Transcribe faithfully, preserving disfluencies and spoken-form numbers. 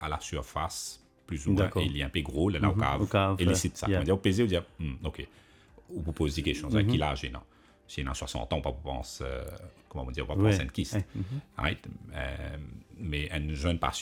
à la surface, plus ou moins, D'accord. et il est un peu gros, là, là, Mhm, au au cave, cave, et il ça. yeah. On dit, au plaisir, on dit, hmm, ok, ou vous posez quelque chose, Mhm. qui l'âge, non? Si il a soixante ans, on va penser, euh, comment on dit, on va Ouais. penser à une kyste. Eh, mhm. Right? Euh, mais un jeune